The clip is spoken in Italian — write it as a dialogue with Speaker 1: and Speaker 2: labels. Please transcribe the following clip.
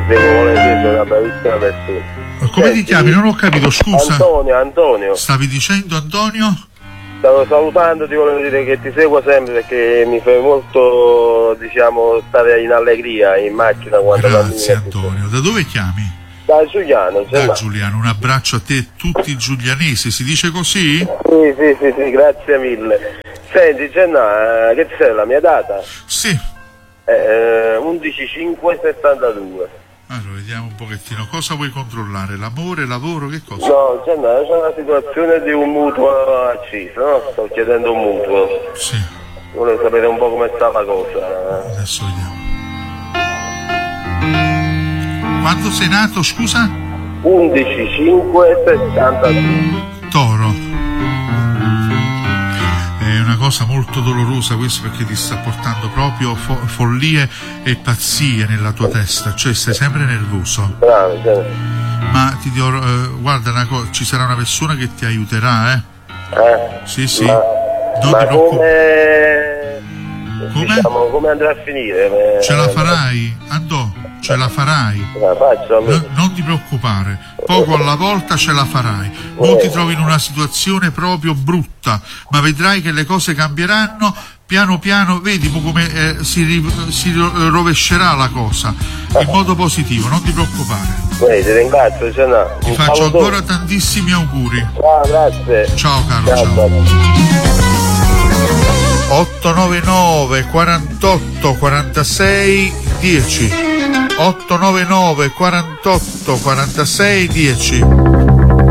Speaker 1: Devo essere una bravissima persona.
Speaker 2: Come ti chiami? Non ho capito, scusa.
Speaker 1: Antonio.
Speaker 2: Stavi dicendo Antonio?
Speaker 1: Stavo salutando, ti volevo dire che ti seguo sempre perché mi fai molto, diciamo, stare in allegria in macchina quando
Speaker 2: Grazie Antonio. Da dove chiami?
Speaker 1: Da Giuliano.
Speaker 2: Da Giuliano, un abbraccio a te e tutti i giulianesi, si dice così?
Speaker 1: Sì, grazie mille. Senti, Genna, che c'è la mia data?
Speaker 2: Sì.
Speaker 1: 11/5/72.
Speaker 2: Allora, vediamo un pochettino. Cosa vuoi controllare? L'amore, lavoro, che cosa?
Speaker 1: No, c'è una situazione di un mutuo acceso, no? Sto chiedendo un mutuo.
Speaker 2: Sì.
Speaker 1: Volevo sapere un po' come sta la cosa.
Speaker 2: Adesso vediamo. Quando sei nato, scusa?
Speaker 1: 11/5/72.
Speaker 2: Toro. È una cosa molto dolorosa questo perché ti sta portando proprio follie e pazzie nella tua testa, cioè stai sempre nervoso.
Speaker 1: Bravo,
Speaker 2: ma ti dirò, guarda una cosa, ci sarà una persona che ti aiuterà, Sì,
Speaker 1: ma
Speaker 2: non
Speaker 1: ma
Speaker 2: ti
Speaker 1: come? Diciamo, come andrà a finire?
Speaker 2: Ce la farai, Andò, ce la farai.
Speaker 1: La faccio,
Speaker 2: non ti preoccupare, poco alla volta ce la farai. Non ti trovi in una situazione proprio brutta, ma vedrai che le cose cambieranno piano piano, vedi come si rovescerà la cosa in modo positivo, non ti preoccupare.
Speaker 1: Ti ringrazio,
Speaker 2: ti faccio ancora tantissimi auguri.
Speaker 1: Grazie.
Speaker 2: Ciao caro, ciao. 899 48 46 10 899 48 46 10